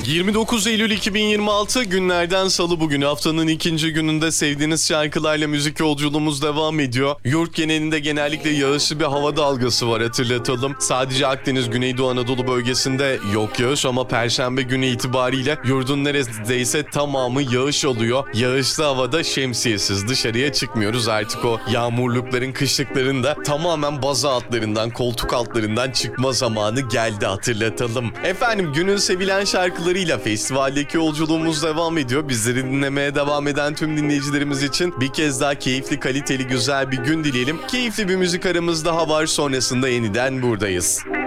29 Eylül 2026 günlerden salı, bugün haftanın ikinci gününde sevdiğiniz şarkılarla müzik yolculuğumuz devam ediyor. Yurt genelinde genellikle yağışlı bir hava dalgası var, hatırlatalım. Sadece Akdeniz, Güneydoğu Anadolu bölgesinde yok yağış ama Perşembe günü itibariyle yurdun neredeyse tamamı yağış oluyor. Yağışlı havada şemsiyesiz dışarıya çıkmıyoruz, artık o yağmurlukların, kışlıkların da tamamen baza altlarından, koltuk altlarından çıkma zamanı geldi, hatırlatalım. Efendim, günün sevilen şarkılarıyla festivaldeki yolculuğumuz devam ediyor. Bizleri dinlemeye devam eden tüm dinleyicilerimiz için bir kez daha keyifli, kaliteli, güzel bir gün dileyelim. Keyifli bir müzik aramız daha var, sonrasında yeniden buradayız.